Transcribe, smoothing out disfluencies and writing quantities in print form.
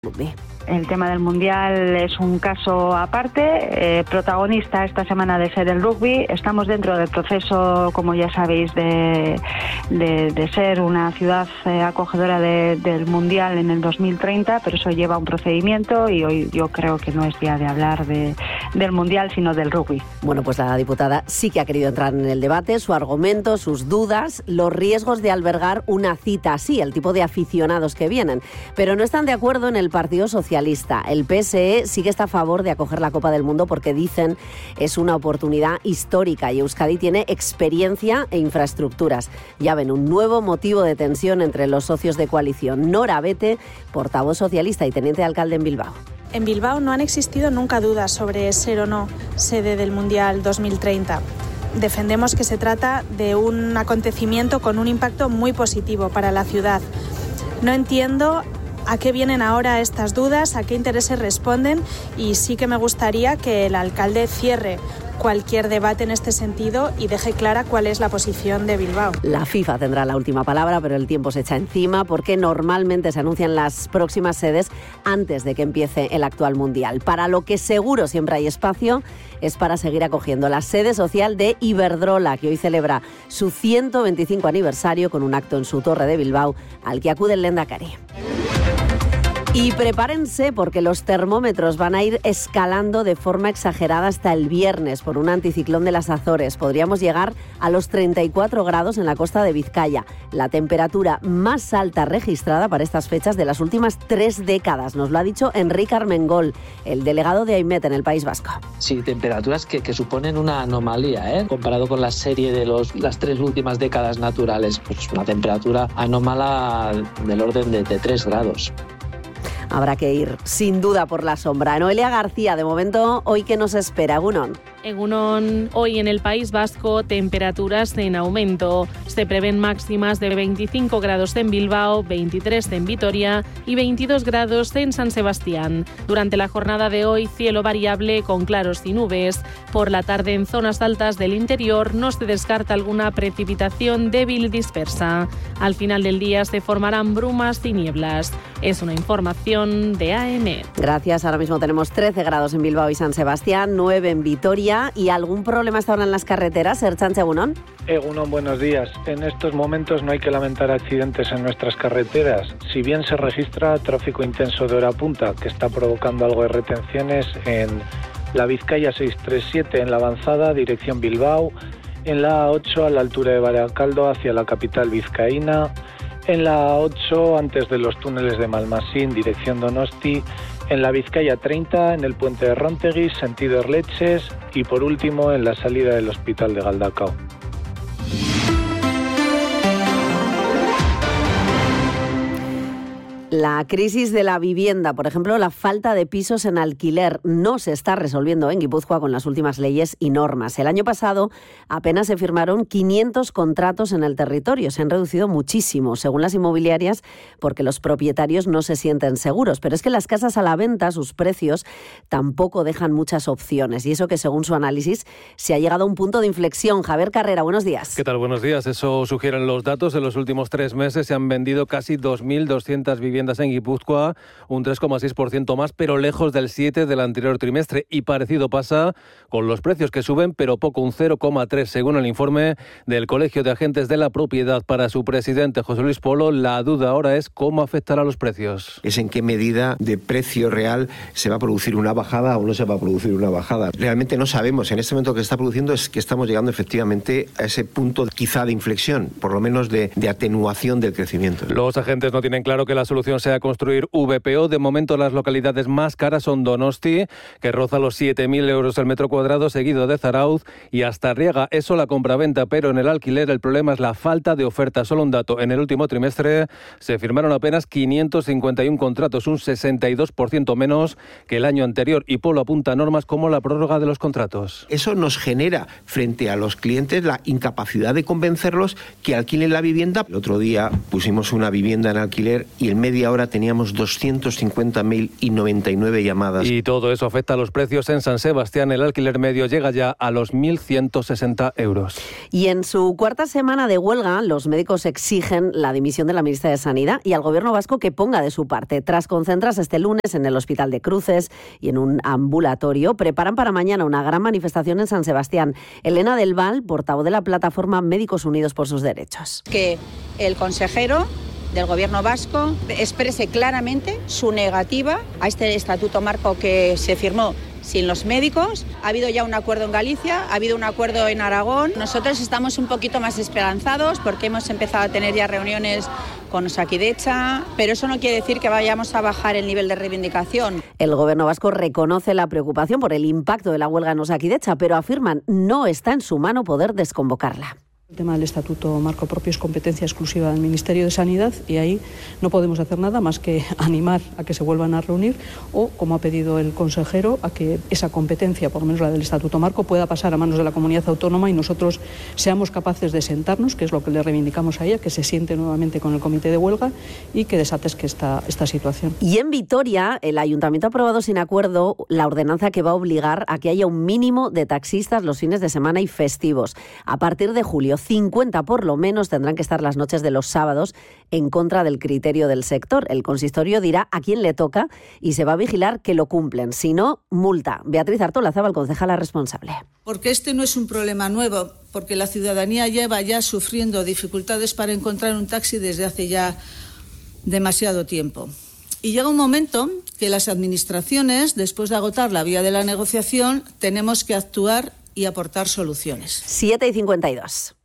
El tema del Mundial es un caso aparte, protagonista esta semana de ser el rugby. Estamos dentro del proceso, como ya sabéis, de ser una ciudad acogedora del Mundial en el 2030, pero eso lleva un procedimiento y hoy yo creo que no es día de hablar del Mundial, sino del rugby. Bueno, pues la diputada sí que ha querido entrar en el debate, su argumento, sus dudas, los riesgos de albergar una cita así, el tipo de aficionados que vienen, pero no están de acuerdo en el Partido Socialista. El PSE sí que está a favor de acoger la Copa del Mundo porque dicen es una oportunidad histórica y Euskadi tiene experiencia e infraestructuras. Ya ven, un nuevo motivo de tensión entre los socios de coalición. Nora Bete, portavoz socialista y teniente de alcalde en Bilbao. En Bilbao no han existido nunca dudas sobre ser o no sede del Mundial 2030. Defendemos que se trata de un acontecimiento con un impacto muy positivo para la ciudad. No entiendo a qué vienen ahora estas dudas, a qué intereses responden, y sí que me gustaría que el alcalde cierre cualquier debate en este sentido y deje clara cuál es la posición de Bilbao. La FIFA tendrá la última palabra, pero el tiempo se echa encima porque normalmente se anuncian las próximas sedes antes de que empiece el actual Mundial. Para lo que seguro siempre hay espacio es para seguir acogiendo la sede social de Iberdrola, que hoy celebra su 125 aniversario con un acto en su torre de Bilbao al que acude el Lehendakari. Y prepárense porque los termómetros van a ir escalando de forma exagerada hasta el viernes por un anticiclón de las Azores. Podríamos llegar a los 34 grados en la costa de Vizcaya, la temperatura más alta registrada para estas fechas de las últimas 3 décadas. Nos lo ha dicho Enrique Armengol, el delegado de AIMET en el País Vasco. Sí, temperaturas que suponen una anomalía, comparado con la serie de las 3 últimas décadas naturales. Pues una temperatura anómala del orden de 3 grados. Habrá que ir, sin duda, por la sombra. Noelia García, de momento, ¿hoy qué nos espera? Egunon, hoy en el País Vasco, temperaturas en aumento. Se prevén máximas de 25 grados en Bilbao, 23 en Vitoria y 22 grados en San Sebastián. Durante la jornada de hoy, cielo variable con claros y nubes. Por la tarde, en zonas altas del interior, no se descarta alguna precipitación débil dispersa. Al final del día se formarán brumas y nieblas. Es una información de AEMET. Gracias. Ahora mismo tenemos 13 grados en Bilbao y San Sebastián, 9 en Vitoria. ¿Y algún problema hasta ahora en las carreteras? Ertzaintza, Egunon. Egunon, buenos días. En estos momentos no hay que lamentar accidentes en nuestras carreteras. Si bien se registra tráfico intenso de hora punta, que está provocando algo de retenciones en la Vizcaya 637 en la avanzada, dirección Bilbao, en la A8 a la altura de Baracaldo hacia la capital vizcaína, en la A8 antes de los túneles de Malmasín, dirección Donosti, en la Vizcaya 30, en el puente de Rontegui, sentido Erleches, y por último en la salida del hospital de Galdacao. La crisis de la vivienda, por ejemplo, la falta de pisos en alquiler, no se está resolviendo en Guipúzcoa con las últimas leyes y normas. El año pasado apenas se firmaron 500 contratos en el territorio. Se han reducido muchísimo, según las inmobiliarias, porque los propietarios no se sienten seguros. Pero es que las casas a la venta, sus precios, tampoco dejan muchas opciones. Y eso que, según su análisis, se ha llegado a un punto de inflexión. Javier Carrera, buenos días. ¿Qué tal? Buenos días. Eso sugieren los datos. En los últimos 3 meses se han vendido casi 2.200 viviendas en Guipúzcoa, un 3,6% más, pero lejos del 7% del anterior trimestre. Y parecido pasa con los precios, que suben, pero poco, un 0,3%, según el informe del Colegio de Agentes de la Propiedad. Para su presidente, José Luis Polo, la duda ahora es cómo afectará a los precios. Es en qué medida de precio real se va a producir una bajada o no se va a producir una bajada. Realmente no sabemos. En este momento lo que se está produciendo es que estamos llegando efectivamente a ese punto quizá de inflexión, por lo menos de atenuación del crecimiento. Los agentes no tienen claro que la solución sea construir VPO. De momento las localidades más caras son Donosti, que roza los 7.000 euros el metro cuadrado, seguido de Zarauz y Astarriaga. Eso la compraventa, pero en el alquiler el problema es la falta de oferta. Solo un dato, en el último trimestre se firmaron apenas 551 contratos, un 62% menos que el año anterior, y Polo apunta a normas como la prórroga de los contratos. Eso nos genera frente a los clientes la incapacidad de convencerlos que alquilen la vivienda. El otro día pusimos una vivienda en alquiler y en media media hora teníamos 250.099 llamadas. Y todo eso afecta a los precios en San Sebastián. El alquiler medio llega ya a los 1.160 euros. Y en su cuarta semana de huelga, los médicos exigen la dimisión de la ministra de Sanidad y al Gobierno vasco que ponga de su parte. Tras concentrarse este lunes en el Hospital de Cruces y en un ambulatorio, preparan para mañana una gran manifestación en San Sebastián. Elena del Val, portavoz de la plataforma Médicos Unidos por sus Derechos. Que el consejero del Gobierno vasco exprese claramente su negativa a este estatuto marco que se firmó sin los médicos. Ha habido ya un acuerdo en Galicia, ha habido un acuerdo en Aragón. Nosotros estamos un poquito más esperanzados porque hemos empezado a tener ya reuniones con Osakidetza, pero eso no quiere decir que vayamos a bajar el nivel de reivindicación. El Gobierno vasco reconoce la preocupación por el impacto de la huelga en Osakidetza, pero afirman no está en su mano poder desconvocarla. El tema del Estatuto Marco propio es competencia exclusiva del Ministerio de Sanidad y ahí no podemos hacer nada más que animar a que se vuelvan a reunir o, como ha pedido el consejero, a que esa competencia, por lo menos la del Estatuto Marco, pueda pasar a manos de la comunidad autónoma y nosotros seamos capaces de sentarnos, que es lo que le reivindicamos a ella, que se siente nuevamente con el comité de huelga y que desatesque esta situación. Y en Vitoria, el Ayuntamiento ha aprobado sin acuerdo la ordenanza que va a obligar a que haya un mínimo de taxistas los fines de semana y festivos. A partir de julio, 50 por lo menos tendrán que estar las noches de los sábados en contra del criterio del sector. El consistorio dirá a quién le toca y se va a vigilar que lo cumplen. Si no, multa. Beatriz Artolazabal, concejala responsable. Porque este no es un problema nuevo, porque la ciudadanía lleva ya sufriendo dificultades para encontrar un taxi desde hace ya demasiado tiempo. Y llega un momento que las administraciones, después de agotar la vía de la negociación, tenemos que actuar y aportar soluciones. 7:52.